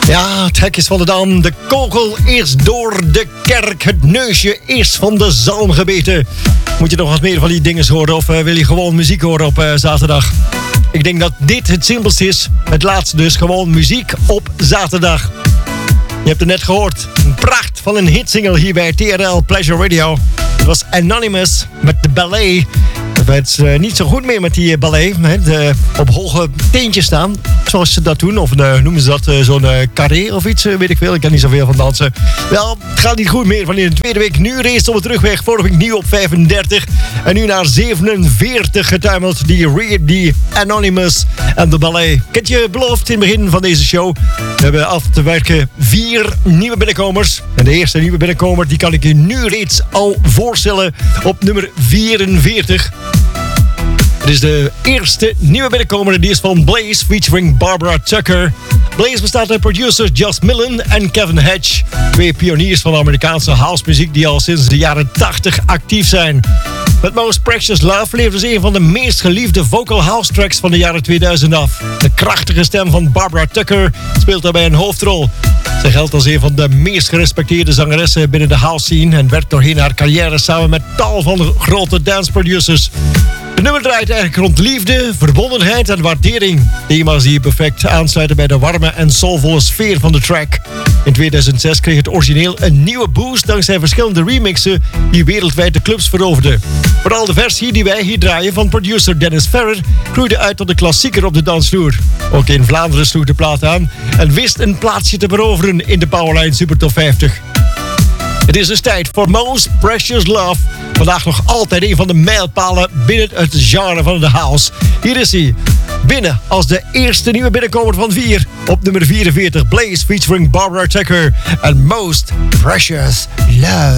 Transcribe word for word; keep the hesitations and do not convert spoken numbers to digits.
Ja, het hek is van de dam. De kogel eerst door de kerk. Het neusje eerst van de zalm gebeten. Moet je nog wat meer van die dingen horen? Of uh, wil je gewoon muziek horen op uh, zaterdag? Ik denk dat dit het simpelste is. Het laatste dus. Gewoon muziek op zaterdag. Je hebt het net gehoord. Een pracht van een hitsingle hier bij T R L Pleasure Radio. Het was Anonymous met de ballet. Het is uh, niet zo goed meer met die uh, ballet. Hè, de, op hoge teentjes staan, zoals ze dat doen. Of uh, noemen ze dat uh, zo'n uh, carré of iets, uh, weet ik veel. Ik ken niet zoveel van dansen. Wel, het gaat niet goed meer van in de tweede week. Nu race op de terugweg. Vorige week nieuw op vijfendertig. En nu naar zevenenveertig getuimeld. Die, re- die Anonymous en de ballet. Ik had je beloofd in het begin van deze show. We hebben af te werken vier nieuwe binnenkomers. En de eerste nieuwe binnenkomer, die kan ik je nu reeds al voorstellen. Op nummer vierenveertig. Het is de eerste nieuwe binnenkomer. Die is van Blaze featuring Barbara Tucker. Blaze bestaat uit producers Just Millen en Kevin Hedge. Twee pioniers van de Amerikaanse housemuziek die al sinds de jaren tachtig actief zijn. Met Most Precious Love levert dus een van de meest geliefde vocal house tracks van de jaren tweeduizend af. De krachtige stem van Barbara Tucker speelt daarbij een hoofdrol. Zij geldt als een van de meest gerespecteerde zangeressen binnen de house scene en werkt doorheen haar carrière samen met tal van grote dance producers. Het nummer draait eigenlijk rond liefde, verbondenheid en waardering. Thema's die perfect aansluiten bij de warme en soulvolle sfeer van de track. In tweeduizend zes kreeg het origineel een nieuwe boost dankzij verschillende remixen die wereldwijd de clubs veroverden. Vooral de versie die wij hier draaien van producer Dennis Ferrer groeide uit tot de klassieker op de dansvloer. Ook in Vlaanderen sloeg de plaat aan en wist een plaatsje te veroveren in de Powerline Super Top vijftig. Het is dus tijd voor Most Precious Love. Vandaag nog altijd een van de mijlpalen binnen het genre van de house. Hier is hij. Binnen als de eerste nieuwe binnenkomer van vier. Op nummer vierenveertig, Blaze featuring Barbara Tucker. En Most Precious Love.